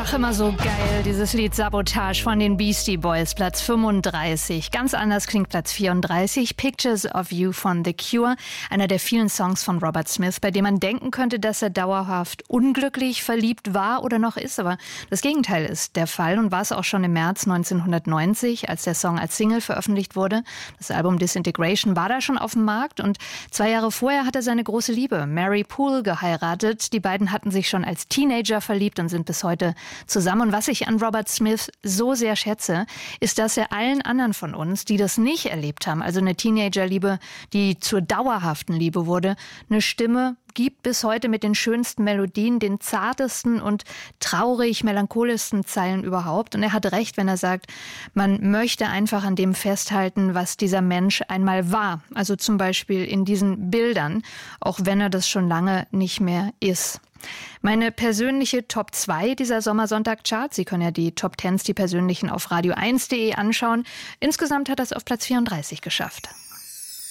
Ach, immer so geil, dieses Lied Sabotage von den Beastie Boys, Platz 35. Ganz anders klingt Platz 34, Pictures of You von The Cure, einer der vielen Songs von Robert Smith, bei dem man denken könnte, dass er dauerhaft unglücklich verliebt war oder noch ist. Aber das Gegenteil ist der Fall und war es auch schon im März 1990, als der Song als Single veröffentlicht wurde. Das Album Disintegration war da schon auf dem Markt und 2 Jahre vorher hat er seine große Liebe, Mary Poole, geheiratet. Die beiden hatten sich schon als Teenager verliebt und sind bis heute zusammen. Und was ich an Robert Smith so sehr schätze, ist, dass er allen anderen von uns, die das nicht erlebt haben, also eine Teenagerliebe, die zur dauerhaften Liebe wurde, eine Stimme gibt bis heute mit den schönsten Melodien, den zartesten und traurig melancholischsten Zeilen überhaupt. Und er hat recht, wenn er sagt, man möchte einfach an dem festhalten, was dieser Mensch einmal war. Also zum Beispiel in diesen Bildern, auch wenn er das schon lange nicht mehr ist. Meine persönliche Top 2 dieser Sommersonntag-Charts, Sie können ja die Top 10s, die persönlichen, auf radio1.de anschauen. Insgesamt hat er es auf Platz 34 geschafft.